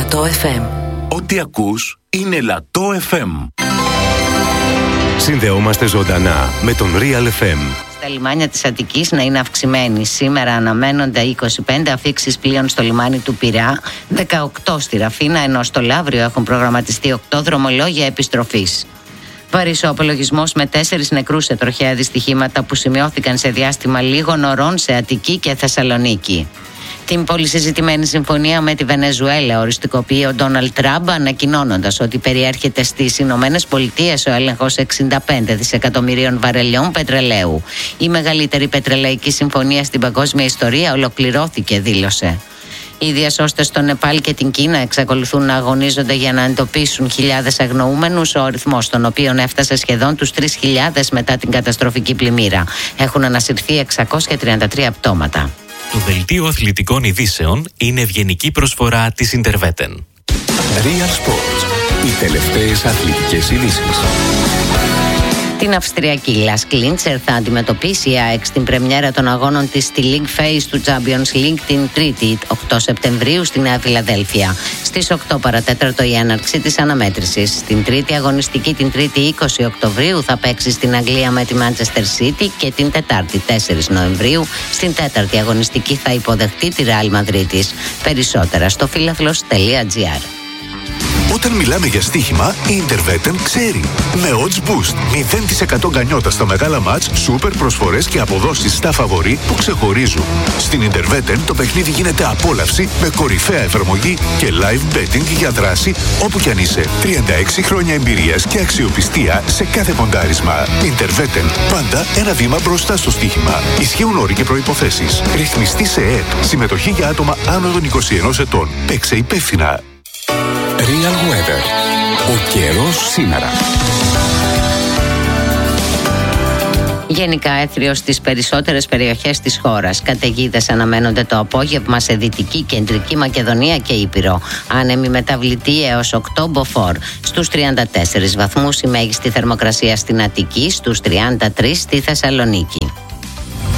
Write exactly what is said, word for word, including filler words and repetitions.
Λατό εφ εμ. Ό,τι ακούς είναι Λατό εφ εμ. Συνδεόμαστε ζωντανά με τον Real εφ εμ. Στα λιμάνια της Αττικής να είναι αυξημένη. Σήμερα αναμένονται είκοσι πέντε αφίξεις πλοίων στο λιμάνι του Πειραιά, δεκαοκτώ στη Ραφίνα, ενώ στο Λαύριο έχουν προγραμματιστεί οκτώ δρομολόγια επιστροφής. Βαρύς ο απολογισμός με τέσσερις νεκρούς σε τροχαία δυστυχήματα που σημειώθηκαν σε διάστημα λίγων ωρών σε Αττική και Θεσσαλονίκη. Την πολυσυζητημένη συμφωνία με τη Βενεζουέλα οριστικοποιεί ο Ντόναλντ Τραμπ, ανακοινώνοντας ότι περιέρχεται στις Ηνωμένες Πολιτείες ο έλεγχος εξήντα πέντε δισεκατομμυρίων βαρελιών πετρελαίου. Η μεγαλύτερη πετρελαϊκή συμφωνία στην παγκόσμια ιστορία ολοκληρώθηκε, δήλωσε. Οι διασώστες στο Νεπάλ και την Κίνα εξακολουθούν να αγωνίζονται για να εντοπίσουν χιλιάδες αγνοούμενους, ο αριθμός των οποίων έφτασε σχεδόν τους τρεις χιλιάδες μετά την καταστροφική πλημμύρα. Έχουν ανασυρθεί εξακόσια τριάντα τρία πτώματα. Το δελτίο αθλητικών ειδήσεων είναι ευγενική προσφορά της Interveten. Real Sports. Οι τελευταίες αθλητικές ειδήσεις. Την Αυστριακή Λας Κλίντσερ θα αντιμετωπίσει η ΑΕΚ στην πρεμιέρα των αγώνων της στη League Phase του Champions League την Τρίτη, οκτώ Σεπτεμβρίου, στη Νέα Φιλαδέλφια. Στις οκτώ παρατέταρτο η έναρξη της αναμέτρησης. Στην τρίτη αγωνιστική, την Τρίτη είκοσι Οκτωβρίου, θα παίξει στην Αγγλία με τη Manchester City και την Τετάρτη τέσσερις Νοεμβρίου στην τέταρτη αγωνιστική θα υποδεχτεί τη Real Μαδρίτης. Περισσότερα στο φίλαθλος τελεία τζι άρ. Όταν μιλάμε για στοίχημα, η Interveten ξέρει. Με Odds Boost, μηδέν τοις εκατό γκανιότα στα μεγάλα μάτς, σούπερ προσφορές και αποδόσεις στα φαβορί που ξεχωρίζουν. Στην Interveten το παιχνίδι γίνεται απόλαυση με κορυφαία εφαρμογή και live betting για δράση όπου κι αν είσαι. τριάντα έξι χρόνια εμπειρίας και αξιοπιστία σε κάθε ποντάρισμα. Interveten, πάντα ένα βήμα μπροστά στο στοίχημα. Ισχύουν όροι και προϋποθέσεις. Ρυθμιστή σε ΕΕΠ. Συμμετοχή για άτομα άνω των είκοσι ενός ετών. Παίξε υπεύθυνα. Real Weather. Ο καιρός σήμερα. Γενικά έθριο στις περισσότερες περιοχές της χώρας. Καταιγίδες αναμένονται το απόγευμα σε Δυτική, Κεντρική Μακεδονία και Ήπειρο. Άνεμη μεταβλητή έως οκτώ μποφόρ. Στους τριάντα τέσσερις βαθμούς η μέγιστη θερμοκρασία στην Αττική, στους τριάντα τρεις στη Θεσσαλονίκη.